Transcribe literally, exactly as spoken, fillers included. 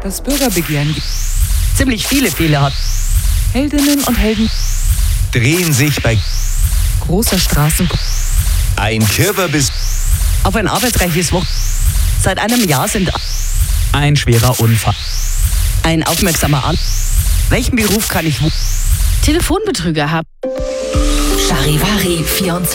Das Bürgerbegehren. Ziemlich viele Fehler hat. Heldinnen und Helden Drehen sich bei großer Straßen. ein Körperbiss. Auf ein arbeitsreiches Wochen. Seit einem Jahr sind Ein schwerer Unfall. ein aufmerksamer An. Welchen Beruf kann ich wo? Telefonbetrüger haben. Charivari vierundzwanzig.